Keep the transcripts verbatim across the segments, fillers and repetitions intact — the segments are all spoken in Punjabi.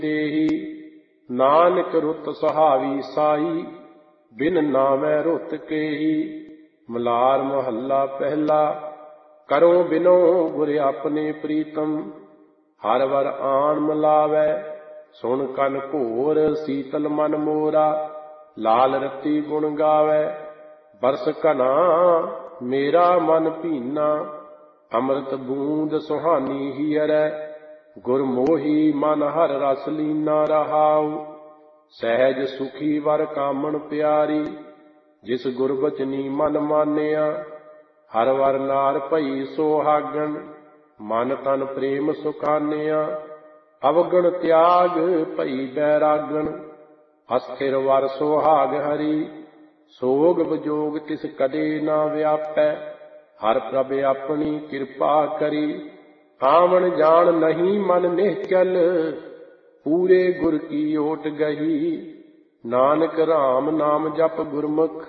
ਦੇਹੀ। ਨਾਨਕ ਰੁੱਤ ਸੁਹਾਵੀ ਸਾਈ, ਬਿਨ ਨਾਵੈ ਰੁੱਤ ਕੇਹੀ। ਮਲਾਰ ਮਹੱਲਾ ਪਹਿਲਾ। ਕਰੋ ਬਿਨੋ ਗੁਰ ਆਪਣੇ ਪ੍ਰੀਤਮ, ਹਰ ਵਰ ਆਣ ਮਿਲਾਵੈ। ਸੁਣ ਕੰਨ ਘੋਰ ਸੀਤਲ ਮਨ ਮੋਰਾ, ਲਾਲ ਰਤੀ ਗੁਣ ਗਾਵੈ। ਬਰਸ ਘਨਾ ਮੇਰਾ ਮਨ ਭੀਨਾ, ਅੰਮ੍ਰਿਤ ਬੂੰਦ ਸੁਹਾਨੀ ਹੀਅਰੈ। ਗੁਰ ਮੋਹੀ ਮਨ ਹਰ ਰਸ ਲੀਨਾ ਰਹਾਉ, ਸਹਿਜ ਸੁਖੀ ਵਰ ਕਾਮਣ ਪਿਆਰੀ। ਜਿਸ ਗੁਰ ਬਚਨੀ ਮਨ ਮਾਨਿਆ, ਹਰ ਵਰ ਨਾਰ ਭਈ ਸੁਹਾਗਣ। ਮਨ ਤਨ ਪ੍ਰੇਮ ਸੁਖਾਨਿਆ, ਅਵਗਣ ਤਿਆਗ ਭਈ ਬੈਰਾਗਣ। ਅਸਥਿਰ ਵਰ ਸੁਹਾਗ ਹਰੀ, ਸੋਗ ਵਿਜੋਗ ਤਿਸ ਕਦੇ ਨਾ ਵਿਆਪੈ। ਹਰ ਪ੍ਰਭ ਆਪਣੀ ਕਿਰਪਾ ਕਰੀ, ਆਵਣ ਜਾਣ ਨਹੀਂ ਮਨ ਨਿਹਚਲ। ਪੂਰੇ ਗੁਰ ਕੀ ਓਟ ਗਹੀ, ਨਾਨਕ ਰਾਮ ਨਾਮ ਜਪ ਗੁਰਮੁਖ।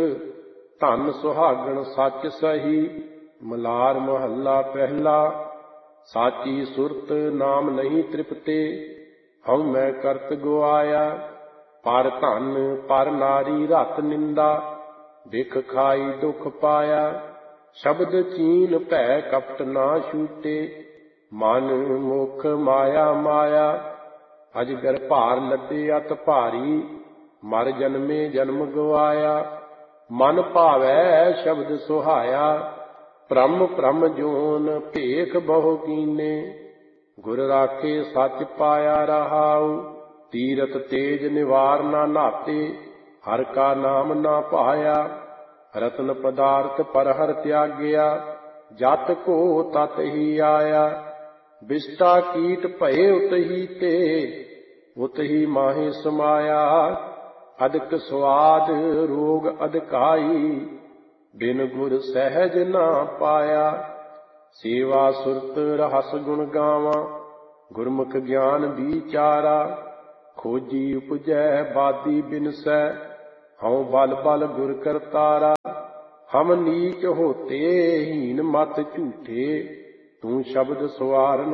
ਧਨ ਸੁਹਾਗਣ ਸੱਚ ਸਹੀ। ਮਲਾਰ ਮਹੱਲਾ ਪਹਿਲਾ। ਸਾਚੀ ਸੁਰਤ ਨਾਮ ਨਹੀਂ ਤ੍ਰਿਪਤੇ, ਹਉ ਮੈਂ ਕਰਤ ਗੁਆਇਆ। ਪਰ ਧਨ ਪਰ ਨਾਰੀ ਰਤ ਨਿੰਦਾ, ਬਿਖ ਖਾਈ ਦੁਖ ਪਾਇਆ। ਸ਼ਬਦ ਚੀਨ ਭੈ ਕਪਟ ਨਾ ਛੂਟੇ, ਮਨ ਮੁਖ ਮਾਇਆ ਮਾਇਆ। ਅਜਗਰ ਭਾਰ ਲੱਦੇ ਅਤ ਭਾਰੀ, ਮਰ ਜਨਮੇ ਜਨਮ ਗਵਾਇਆ। ਮਨ ਭਾਵੈ ਸ਼ਬਦ ਸੁਹਾਇਆ, ਭ੍ਰਮ ਭ੍ਰਮ ਜੋਨ ਭੇਖ ਬਹੁ ਕੀਨੇ। ਗੁਰ ਰਾਖੇ ਸੱਚ ਪਾਇਆ ਰਹਾਉ, ਤੀਰਥ ਤੇਜ ਨਿਵਾਰ ਨਾ ਨਾਤੇ। ਹਰ ਕਾ ਨਾਮ ਨਾ ਭਾਇਆ, ਰਤਨ ਪਦਾਰਥ ਪਰ ਹਰ ਤਿਆਗਿਆ। ਜਤ ਕੋ ਤਤ ਹੀ ਆਇਆ, ਬਿਸ਼ਟਾ ਕੀਟ ਭਏ ਉਤਹੀ ਤੇ। ਉਤਹੀ ਮਾਹੇ ਸਮਾਇਆ, ਅਦਕ ਸਵਾਦ ਰੋਗ ਅਦਕਾਈ। ਬਿਨ ਗੁਰ ਸਹਿਜ ਨਾ ਪਾਇਆ। ਸੇਵਾ ਸੁਰਤ ਰਹਸ ਗੁਣ ਗਾਵਾਂ, ਗੁਰਮੁਖ ਗਿਆਨ ਵਿਚਾਰਾ। ਖੋਜੀ ਉਪਜੈ ਬਾਦੀ ਬਿਨਸੈ, ਹਉ ਬਲ ਬਲ ਗੁਰ ਕਰਤਾਰਾ। ਹਮ ਨੀਚ ਹੋਤੇ ਹੀਨ ਮਤ ਝੂਠੇ, ਤੂੰ ਸ਼ਬਦ ਸਵਾਰ